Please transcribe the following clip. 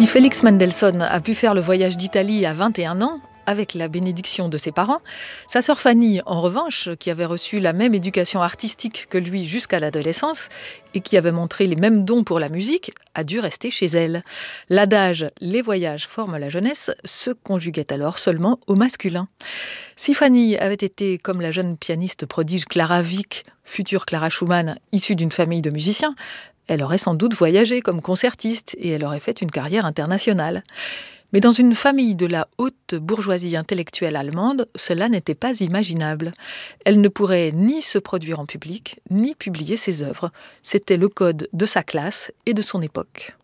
Si Félix Mendelssohn a pu faire le voyage d'Italie à 21 ans, avec la bénédiction de ses parents, sa sœur Fanny, en revanche, qui avait reçu la même éducation artistique que lui jusqu'à l'adolescence et qui avait montré les mêmes dons pour la musique, a dû rester chez elle. L'adage « les voyages forment la jeunesse » se conjuguait alors seulement au masculin. Si Fanny avait été comme la jeune pianiste prodige Clara Wieck, future Clara Schumann, issue d'une famille de musiciens, elle aurait sans doute voyagé comme concertiste et elle aurait fait une carrière internationale. Mais dans une famille de la haute bourgeoisie intellectuelle allemande, cela n'était pas imaginable. Elle ne pourrait ni se produire en public, ni publier ses œuvres. C'était le code de sa classe et de son époque.